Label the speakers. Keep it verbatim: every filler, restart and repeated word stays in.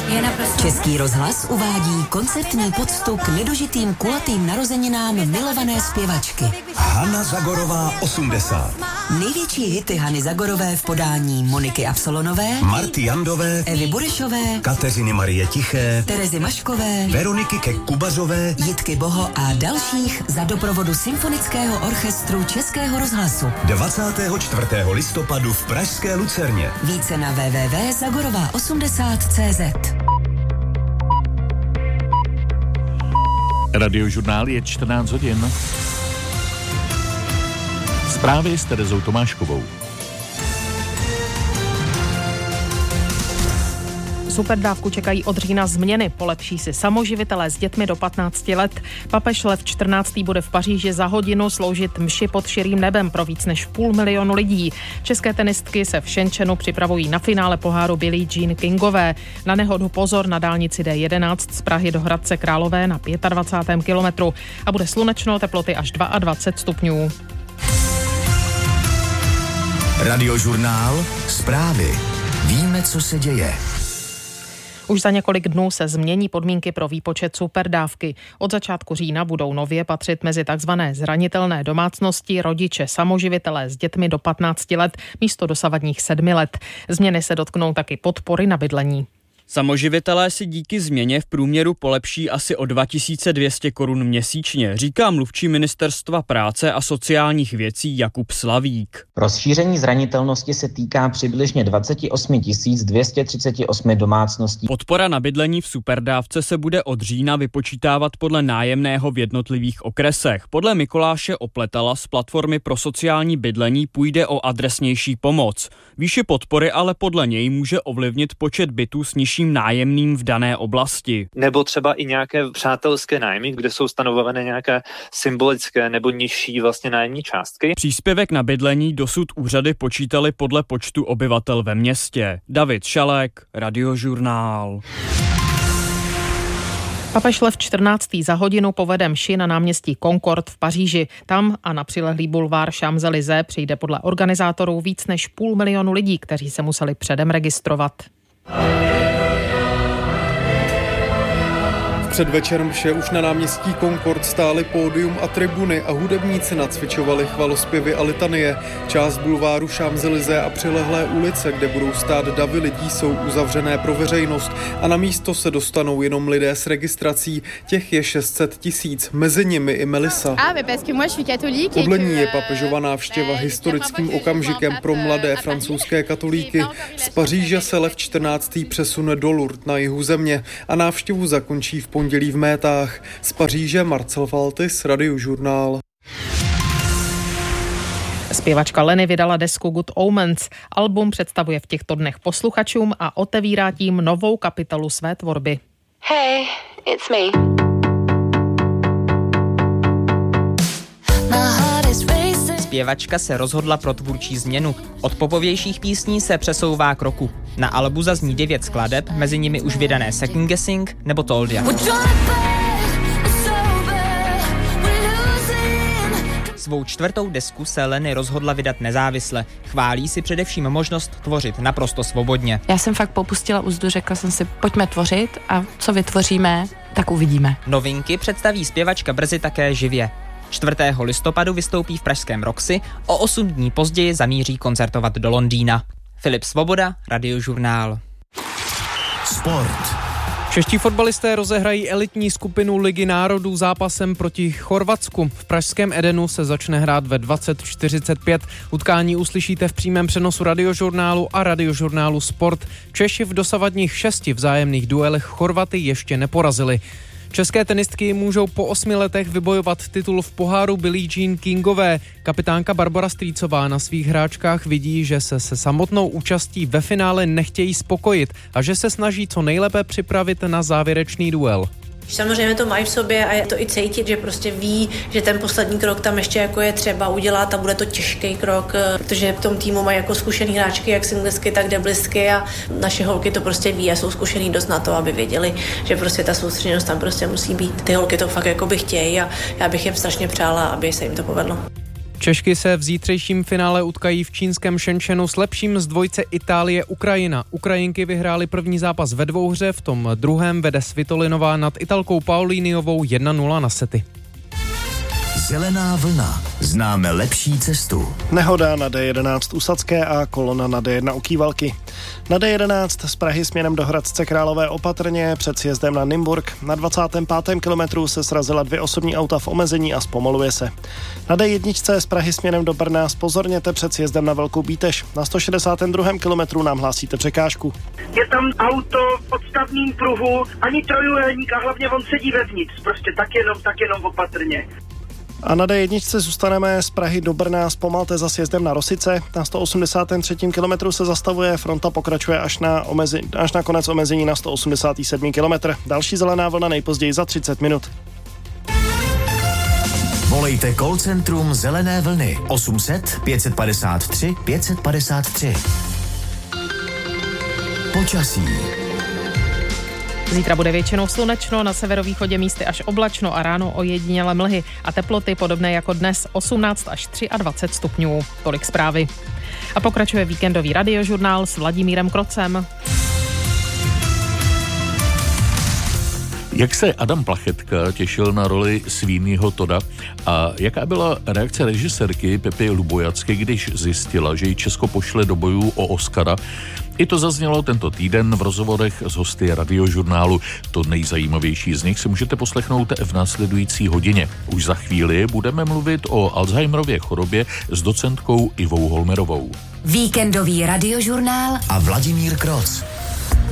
Speaker 1: je naprosto...
Speaker 2: Český rozhlas uvádí koncertní poctu k nedožitým kulatým narozeninám milované zpěvačky.
Speaker 3: Hana Zagorová osmdesát.
Speaker 2: Největší hity Hany Zagorové v podání Moniky Absolonové,
Speaker 3: Marty Jandové,
Speaker 2: Evy Burešové,
Speaker 3: Kateřiny Marie Tiché,
Speaker 2: Terezy Maškové,
Speaker 3: Veroniky Kek-Kubařové,
Speaker 2: Jitky Boho a dalších za doprovodu Symfonického orchestru Českého rozhlasu.
Speaker 3: dvacátého čtvrtého listopadu v pražské Lucerně.
Speaker 2: Více na w w w tečka zagorová osmdesát tečka cé zet.
Speaker 4: Radiožurnál je čtrnáct hodin. Zprávy s Terezou Tomáškovou.
Speaker 5: Superdávku čekají od října změny. Polepší si samoživitelé s dětmi do patnácti let. Papež Lev čtrnáctý bude v Paříži za hodinu sloužit mši pod širým nebem pro víc než půl milionu lidí. České tenistky se v Shenzhenu připravují na finále poháru Billie Jean Kingové. Na nehodu pozor na dálnici D jedenáct z Prahy do Hradce Králové na dvacátém pátém kilometru. A bude slunečno, teploty až dvacet dva stupňů.
Speaker 3: Radiožurnál, zprávy. Víme, co se děje.
Speaker 5: Už za několik dnů se změní podmínky pro výpočet superdávky. Od začátku října budou nově patřit mezi takzvané zranitelné domácnosti rodiče samoživitelé s dětmi do patnácti let místo dosavadních sedmi let. Změny se dotknou taky podpory na bydlení.
Speaker 6: Samoživitelé si díky změně v průměru polepší asi o dva tisíce dvě stě korun měsíčně, říká mluvčí Ministerstva práce a sociálních věcí Jakub Slavík.
Speaker 7: Rozšíření zranitelnosti se týká přibližně dvacet osm tisíc dvě stě třicet osm domácností.
Speaker 6: Podpora na bydlení v superdávce se bude od října vypočítávat podle nájemného v jednotlivých okresech. Podle Mikuláše Opletala z platformy pro sociální bydlení půjde o adresnější pomoc. Výši podpory ale podle něj může ovlivnit počet bytů s nižší nájemným v dané oblasti.
Speaker 8: Nebo třeba i nějaké přátelské nájmy, kde jsou stanovované nějaké symbolické nebo nižší vlastně nájemní částky.
Speaker 6: Příspěvek na bydlení dosud úřady počítaly podle počtu obyvatel ve městě. David Šalek, Radiožurnál.
Speaker 5: Papež Lev čtrnáctý za hodinu povede mši na náměstí Concorde v Paříži. Tam a na přilehlý bulvár Champs-Élysées přijde podle organizátorů víc než půl milionu lidí, kteří se museli předem registrovat.
Speaker 9: Předvečer mše už na náměstí Concorde stály pódium a tribuny a hudebníci nacvičovali chvalospěvy a litanie. Část bulváru Champs-Élysées a přilehlé ulice, kde budou stát davy lidí, jsou uzavřené pro veřejnost a na místo se dostanou jenom lidé s registrací. Těch je šest set tisíc, mezi nimi i Melissa. Podle ní je papežova návštěva historickým okamžikem pro mladé francouzské katolíky. Z Paříže se Lev čtrnáctý přesune do Lourdes na jihu země a návštěvu zakončí v pondělí v Métách. Z Paříže Marcel Faltis, Radiožurnál.
Speaker 5: Zpěvačka Lenny vydala desku Good Omens. Album představuje v těchto dnech posluchačům a otevírá tím novou kapitolu své tvorby.
Speaker 10: Hey, it's me.
Speaker 11: Zpěvačka se rozhodla pro tvůrčí změnu. Od popovějších písní se přesouvá k rocku. Na albu zazní devět skladeb, mezi nimi už vydané Second Guessing nebo Told Ya. Svou čtvrtou desku se Lenny rozhodla vydat nezávisle. Chválí si především možnost tvořit naprosto svobodně.
Speaker 12: Já jsem fakt popustila úzdu, řekla jsem si, pojďme tvořit a co vytvoříme, tak uvidíme.
Speaker 11: Novinky představí zpěvačka brzy také živě. čtvrtého listopadu vystoupí v pražském Roxy, o osm dní později zamíří koncertovat do Londýna. Filip Svoboda, Radiožurnál.
Speaker 3: Sport.
Speaker 13: Čeští fotbalisté rozehrají elitní skupinu Ligy národů zápasem proti Chorvatsku. V pražském Edenu se začne hrát ve dvacet čtyřicet pět. Utkání uslyšíte v přímém přenosu Radiožurnálu a Radiožurnálu Sport. Češi v dosavadních šesti vzájemných duelech Chorvaty ještě neporazili. České tenistky můžou po osmi letech vybojovat titul v poháru Billie Jean Kingové. Kapitánka Barbora Strýcová na svých hráčkách vidí, že se se samotnou účastí ve finále nechtějí spokojit a že se snaží co nejlépe připravit na závěrečný duel.
Speaker 14: Samozřejmě to mají v sobě a je to i cítit, že prostě ví, že ten poslední krok tam ještě jako je třeba udělat a bude to těžký krok, protože v tom týmu mají jako zkušený hráčky, jak singlesky, tak deblesky a naše holky to prostě ví a jsou zkušený dost na to, aby věděli, že prostě ta soustředěnost tam prostě musí být. Ty holky to fakt jako by chtějí a já bych jim strašně přála, aby se jim to povedlo.
Speaker 13: Češky se v zítřejším finále utkají v čínském Shenzhenu s lepším z dvojce Itálie-Ukrajina. Ukrajinky vyhrály první zápas ve dvouhře, v tom druhém vede Svitolinová nad Italkou Paulíniovou jedna nula na sety.
Speaker 3: Zelená vlna. Známe lepší cestu.
Speaker 1: Nehoda na D jedenáct u Sadské a kolona na D jedna u Kývalky. Na D jedenáct z Prahy směrem do Hradce Králové opatrně před sjezdem na Nymburk. Na dvacátém pátém kilometru se srazila dvě osobní auta v omezení a zpomaluje se. Na D jedna z Prahy směrem do Brna zpozorněte před sjezdem na Velkou Bíteš. Na sto šedesátém druhém kilometru nám hlásíte překážku.
Speaker 15: Je tam auto v podstavním pruhu, ani trojúhelník a hlavně on sedí vevnitř. Prostě tak jenom, tak jenom opatrně.
Speaker 1: A na D jedna zůstaneme z Prahy do Brna, zpomalte za sjezdem na Rosice. Na sto osmdesátém třetím kilometru se zastavuje, fronta pokračuje až na, omezi, až na konec omezení na sto osmdesátém sedmém kilometru. Další zelená vlna nejpozději za třicet minut.
Speaker 3: Volejte call centrum Zelené vlny osm set pět padesát tři pět padesát tři. Počasí.
Speaker 5: Zítra bude většinou slunečno, na severovýchodě místy až oblačno a ráno ojedinělé mlhy a teploty podobné jako dnes osmnáct až dvacet tři stupňů. Tolik zprávy. A pokračuje víkendový radiožurnál s Vladimírem Krocem.
Speaker 4: Jak se Adam Plachetka těšil na roli Sweeneyho Todda a jaká byla reakce režisérky Pepy Lubojacky, když zjistila, že ji Česko pošle do bojů o Oscara? I to zaznělo tento týden v rozhovorech s hosty radiožurnálu. To nejzajímavější z nich si můžete poslechnout v následující hodině. Už za chvíli budeme mluvit o Alzheimerově chorobě s docentkou Ivou Holmerovou.
Speaker 2: Víkendový radiožurnál
Speaker 3: a Vladimír Kroc.